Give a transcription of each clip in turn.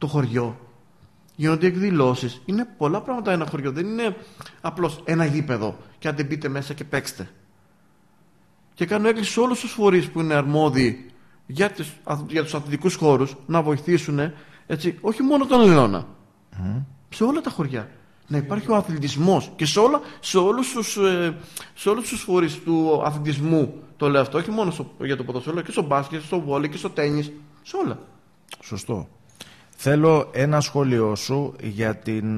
το χωριό. Γίνονται εκδηλώσεις. Είναι πολλά πράγματα ένα χωριό. Δεν είναι απλώς ένα γήπεδο και αν δεν μπείτε μέσα και παίξτε. Και κάνω έκκληση σε όλους τους φορείς που είναι αρμόδιοι για τους αθλητικούς χώρους να βοηθήσουν, έτσι, όχι μόνο τον Ελληνόνα, σε όλα τα χωριά. Να υπάρχει ο αθλητισμός και σε όλους τους φορείς του αθλητισμού. Το λέω αυτό, όχι μόνο για το ποδόσφαιρο, και στο μπάσκετ, στο βόλεϊ και στο τένις, σε όλα. Σωστό. Θέλω ένα σχόλιο σου για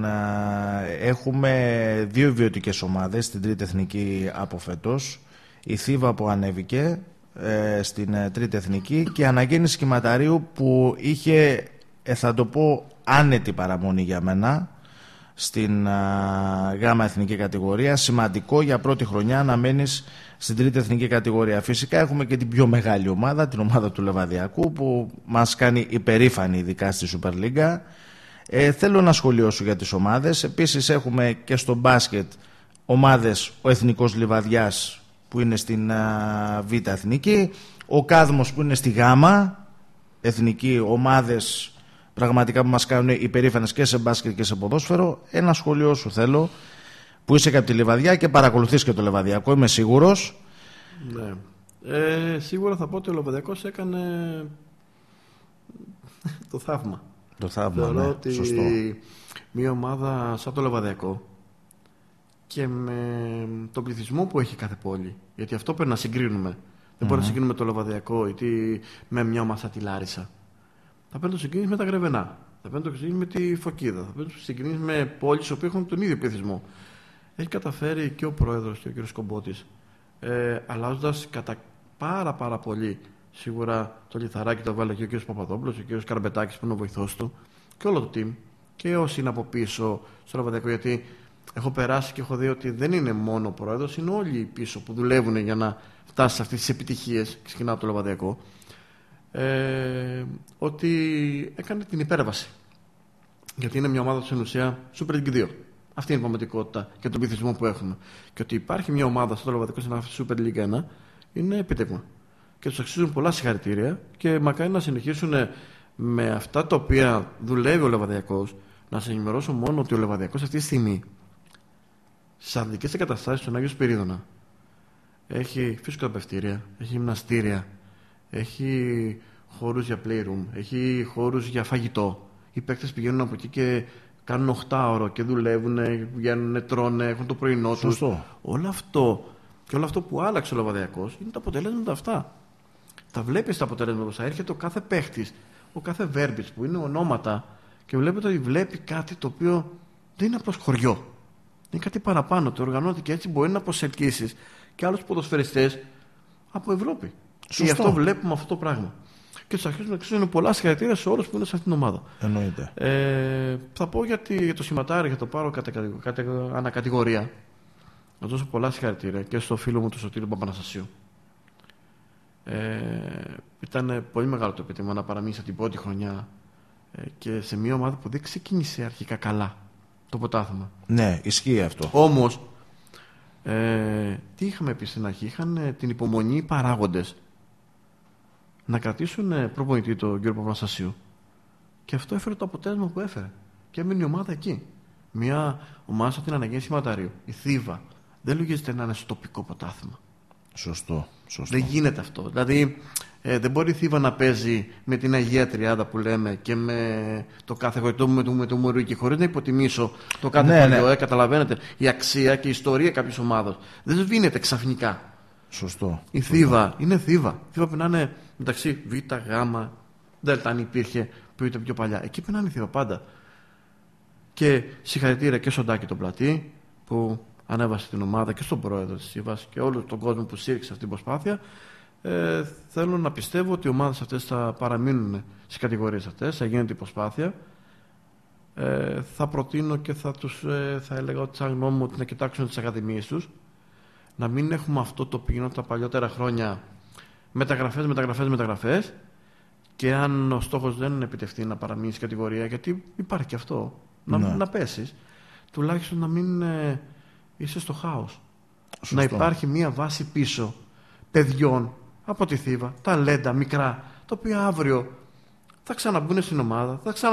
έχουμε 2 ιδιωτικές ομάδες στην τρίτη εθνική από φέτος. Η Θήβα που ανέβηκε στην τρίτη εθνική και η Αναγέννηση Κιμματαρίου που είχε, θα το πω, άνετη παραμονή για μένα στην γάμα εθνική κατηγορία. Σημαντικό για πρώτη χρονιά να μένεις στην τρίτη εθνική κατηγορία. Φυσικά έχουμε και την πιο μεγάλη ομάδα, την ομάδα του Λεβαδιακού, που μας κάνει υπερήφανοι ειδικά στη Super League. Θέλω να σχολιώσω για τις ομάδες. Επίσης έχουμε και στο μπάσκετ ομάδες, ο Εθνικός Λιβαδιάς που είναι στην Β' Εθνική, ο Κάδμος που είναι στη Γάμα Εθνική, ομάδες πραγματικά που μας κάνουν υπερήφανες και σε μπάσκετ και σε ποδόσφαιρο. Ένα σχολείο σου θέλω, που είσαι και από τη Λιβαδιά και παρακολουθείς και το Λεβαδιακό, είμαι σίγουρος. Ναι. Σίγουρα θα πω ότι ο Λεβαδιακός έκανε το θαύμα. Το θαύμα, θεωρώ, ναι, ότι σωστό. μια ομάδα σαν το Λεβαδιακό και με τον πληθυσμό που έχει κάθε πόλη, γιατί αυτό πρέπει να συγκρίνουμε. Δεν μπορεί να συγκρίνουμε το Λεβαδιακό ή με μια ομάδα σαν τη Λάρισα. Θα πρέπει να το συγκρίνεις με τα Γρεβενά. Θα πρέπει να το συγκρίνεις με τη Φωκίδα. Θα πρέπει να το συγκρίνεις με πόλεις που έχουν τον ίδιο πληθυσμό. Έχει καταφέρει και ο πρόεδρος και ο κ. Κομπότης, αλλάζοντας κατά πάρα πολύ, σίγουρα το λιθαράκι το βάλε και ο κ. Παπαδόπουλος, ο κ. Καρμπετάκης που είναι ο βοηθός του και όλο το team και όσοι είναι από πίσω στο Λεβαδιακό, γιατί έχω περάσει και έχω δει ότι δεν είναι μόνο ο πρόεδρος, είναι όλοι πίσω που δουλεύουν για να φτάσει σε αυτές τις επιτυχίες. Ξεκινάω από το Λεβαδιακό. Ότι έκανε την υπέρβαση. Γιατί είναι μια ομάδα στην ουσία Super League 2. Αυτή είναι η πραγματικότητα και τον πληθυσμό που έχουμε. Και ότι υπάρχει μια ομάδα στο Λεβαδιακό στην Super League 1 είναι επίτευγμα. Και τους αξίζουν πολλά συγχαρητήρια και μακάρι να συνεχίσουν με αυτά τα οποία δουλεύει ο Λεβαδιακός. Να σας ενημερώσω μόνο ότι ο Λεβαδιακός αυτή τη στιγμή στις αθλητικές εγκαταστάσεις στον Άγιο Σπυρίδωνα έχει φυσικοθεραπευτήρια, έχει γυμναστήρια, έχει χώρους για playroom, έχει χώρους για φαγητό. Οι παίκτες πηγαίνουν από εκεί και κάνουν 8ωρο και δουλεύουν, βγαίνουν, τρώνε, έχουν το πρωινό τους. Όλο αυτό που άλλαξε ο Λεβαδιακός είναι τα αποτελέσματα αυτά. Τα βλέπεις τα αποτελέσματα μπροστά. Έρχεται ο κάθε παίκτης, ο κάθε Βέρμπιτς που είναι ονόματα και βλέπετε ότι βλέπει κάτι το οποίο δεν είναι απλώς χωριό. Είναι κάτι παραπάνω. Το οργανώνεται και έτσι μπορεί να προσελκύσεις και άλλους ποδοσφαιριστές από Ευρώπη. Και γι' αυτό βλέπουμε αυτό το πράγμα. Και τους αρχίζουν να ξέρουν πολλά συγχαρητήρια σε όλους που είναι σε αυτήν την ομάδα. Εννοείται. Θα πω για το σηματάρι, για το πάρω ανακατηγορία. Να δώσω πολλά συγχαρητήρια και στο φίλο μου τον Σωτήριο Παπαναστασίου. Ήταν πολύ μεγάλο το επίτευγμα να παραμείνει σε την πρώτη χρονιά και σε μια ομάδα που δεν ξεκίνησε αρχικά καλά το πρωτάθλημα. Ναι, ισχύει αυτό. Όμως, τι είχαμε πει στην αρχή, είχαν την υπομονή οι παράγοντες να κρατήσουν προπονητή τον κύριο Παπαναστασίου. Και αυτό έφερε το αποτέλεσμα που έφερε. Και έμεινε η ομάδα εκεί. Μια ομάδα σαν την Αναγέννηση Κιμματαρίου, η Θήβα, δεν λογίζεται να είναι στο τοπικό πρωτάθλημα. Σωστό. Δεν γίνεται αυτό. Δηλαδή, δεν μπορεί η Θήβα να παίζει με την Αγία Τριάδα που λέμε και με το κάθε χωριό με το Μωρούκι, χωρίς να υποτιμήσω το κάθε χωριό. Καταλαβαίνετε, η αξία και η ιστορία κάποιες ομάδας δεν σβήνεται ξαφνικά. Σωστό. Η Θήβα είναι Θήβα. Η Θήβα πρέπει να είναι μεταξύ Β, Γ, Δ, αν υπήρχε που ήταν πιο παλιά. Εκεί πρέπει να είναι η Θήβα πάντα. Και συγχαρητήρια και στον Τάκη τον Πλατή που ανέβασε την ομάδα και στον πρόεδρο της Θήβας και όλο τον κόσμο που στήριξε αυτή την προσπάθεια. Θέλω να πιστεύω ότι οι ομάδες αυτές θα παραμείνουν στις κατηγορίες αυτές, θα γίνεται η προσπάθεια. Θα προτείνω και θα έλεγα ότι σαν γνώμη μου ότι να κοιτάξουν τις ακαδημίες τους, να μην έχουμε αυτό το οποίο τα παλιότερα χρόνια μεταγραφές και αν ο στόχος δεν επιτευχθεί να παραμείνει στην κατηγορία, γιατί υπάρχει και αυτό, να πέσεις, τουλάχιστον να μην είσαι στο χάος. Σωστό. Να υπάρχει μία βάση πίσω παιδιών από τη Θήβα, ταλέντα μικρά, τα οποία αύριο θα ξαναμπούν στην ομάδα, θα